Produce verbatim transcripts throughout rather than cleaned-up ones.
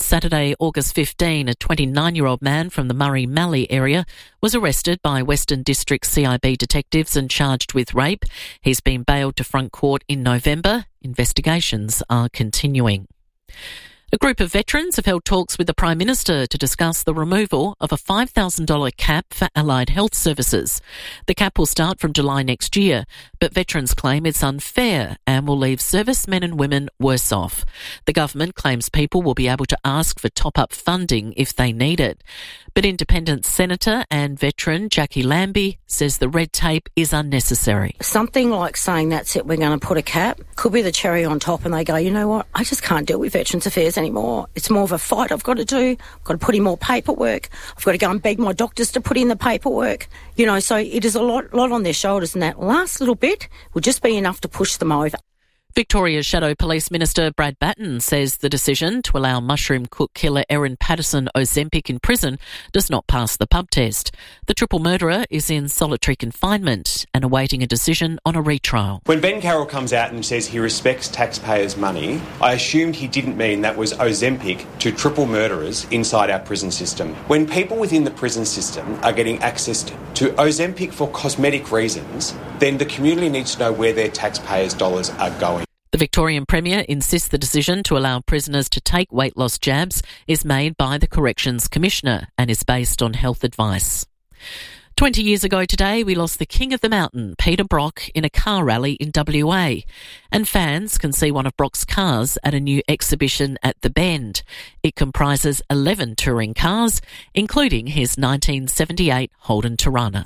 Saturday, August fifteenth, a twenty-nine-year-old man from the Murray-Mallee area was arrested by Western District C I B detectives and charged with rape. He's been bailed to front court in November. Investigations are continuing. A group of veterans have held talks with the Prime Minister to discuss the removal of a five thousand dollars cap for allied health services. The cap will start from July next year, but veterans claim it's unfair and will leave servicemen and women worse off. The government claims people will be able to ask for top-up funding if they need it. But Independent Senator and veteran Jackie Lambie says the red tape is unnecessary. Something like saying that's it, we're going to put a cap, could be the cherry on top, and they go, you know what, I just can't deal with Veterans Affairs anymore. It's more of a fight I've got to do. I've got to put in more paperwork. I've got to go and beg my doctors to put in the paperwork. You know, so it is a lot, lot on their shoulders, and that last little bit will just be enough to push them over. Victoria's Shadow Police Minister Brad Batten says the decision to allow mushroom cook killer Erin Patterson Ozempic in prison does not pass the pub test. The triple murderer is in solitary confinement and awaiting a decision on a retrial. When Ben Carroll comes out and says he respects taxpayers' money, I assumed he didn't mean that was Ozempic to triple murderers inside our prison system. When people within the prison system are getting access to Ozempic for cosmetic reasons, then the community needs to know where their taxpayers' dollars are going. The Victorian Premier insists the decision to allow prisoners to take weight loss jabs is made by the Corrections Commissioner and is based on health advice. Twenty years ago today, we lost the King of the Mountain, Peter Brock, in a car rally in W A. And fans can see one of Brock's cars at a new exhibition at The Bend. It comprises eleven touring cars, including his nineteen seventy-eight Holden Torana.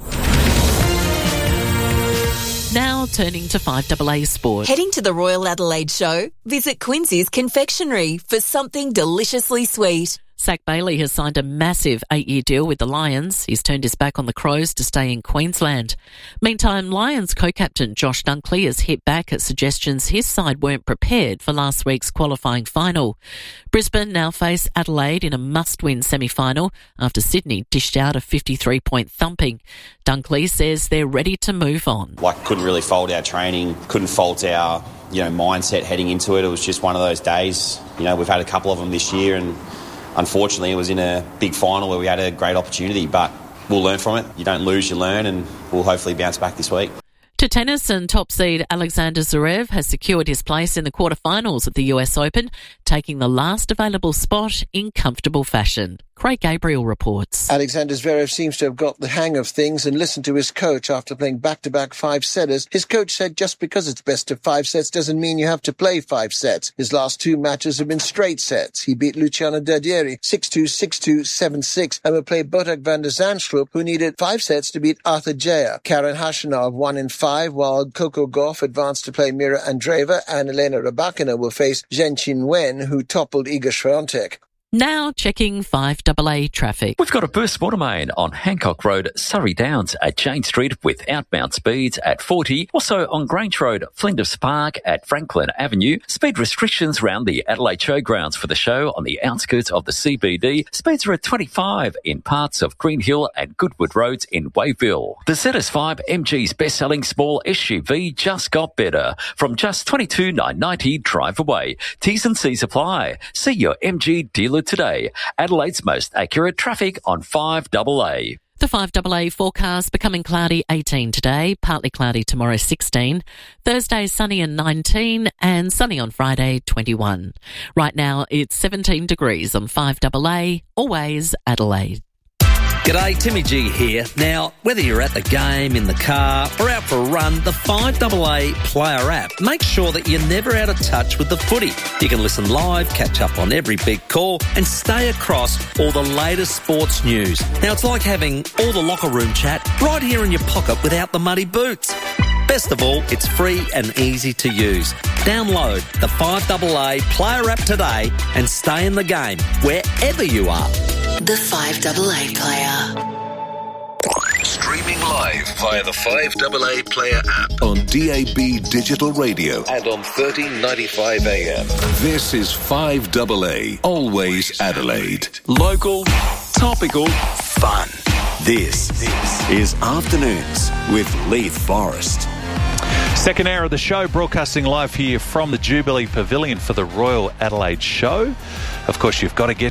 Now turning to five A A Sport. Heading to the Royal Adelaide Show? Visit Quincy's Confectionery for something deliciously sweet. Zach Bailey has signed a massive eight-year deal with the Lions. He's turned his back on the Crows to stay in Queensland. Meantime, Lions co-captain Josh Dunkley has hit back at suggestions his side weren't prepared for last week's qualifying final. Brisbane now face Adelaide in a must-win semi-final after Sydney dished out a fifty-three point thumping. Dunkley says they're ready to move on. Like, couldn't really fault our training, couldn't fault our, you know, mindset heading into it. It was just one of those days. You know, we've had a couple of them this year, and unfortunately, it was in a big final where we had a great opportunity, but we'll learn from it. You don't lose, you learn, and we'll hopefully bounce back this week. To tennis, and top seed Alexander Zverev has secured his place in the quarterfinals of the U S Open, taking the last available spot in comfortable fashion. Craig Gabriel reports. Alexander Zverev seems to have got the hang of things and listened to his coach after playing back-to-back five-setters. His coach said just because it's best of five sets doesn't mean you have to play five sets. His last two matches have been straight sets. He beat Luciano Dadieri six two, six two, seven six and will play Botak van der Zandschulp, who needed five sets to beat Arthur Jaya. Karen Khachanov won in five, while Coco Gauff advanced to play Mira Andreeva, and Elena Rybakina will face Zheng Qinwen, who toppled Iga Swiatek. Now checking five A A traffic. We've got a burst water main on Hancock Road, Surrey Downs at Jane Street with outbound speeds at forty. Also on Grange Road, Flinders Park at Franklin Avenue. Speed restrictions around the Adelaide Showgrounds for the show on the outskirts of the C B D. Speeds are at twenty-five in parts of Green Hill and Goodwood Roads in Wayville. The Z S five M G's best-selling small S U V just got better from just twenty-two thousand nine hundred ninety dollars drive away. T's and C's apply. See your M G dealer today. Adelaide's most accurate traffic on five A A. The five A A forecast becoming cloudy eighteen today, partly cloudy tomorrow sixteen, Thursday sunny and nineteen, and sunny on Friday twenty-one. Right now it's seventeen degrees on five A A, always Adelaide. G'day, Timmy G here. Now, whether you're at the game, in the car, or out for a run, the five A A Player app makes sure that you're never out of touch with the footy. You can listen live, catch up on every big call, and stay across all the latest sports news. Now, it's like having all the locker room chat right here in your pocket without the muddy boots. Best of all, it's free and easy to use. Download the five A A Player app today and stay in the game wherever you are. The five A A Player. Streaming live via the five A A Player app on D A B Digital Radio and on thirteen ninety-five A M. This is five A A, always Adelaide. Local, topical, fun. This, this is Afternoons with Leith Forrest. Second hour of the show, broadcasting live here from the Jubilee Pavilion for the Royal Adelaide Show. Of course, you've got to get